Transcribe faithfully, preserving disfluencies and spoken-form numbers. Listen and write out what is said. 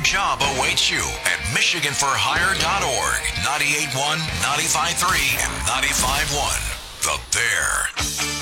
job awaits you at michigan for hire dot org, ninety-eight point one, ninety-five point three, and ninety-five point one. The Bear.